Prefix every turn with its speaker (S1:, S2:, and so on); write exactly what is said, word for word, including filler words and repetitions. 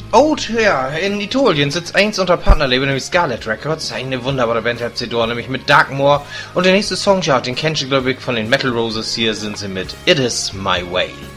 S1: Oh, ja, in Italien sitzt eins unter Partnerlabel, nämlich Scarlet Records. Eine wunderbare Band hat sie dort, nämlich mit Darkmoor. Und der nächste Song, ja, den kennst du, glaube ich, von den Metal Roses. Hier sind sie mit It Is My Way.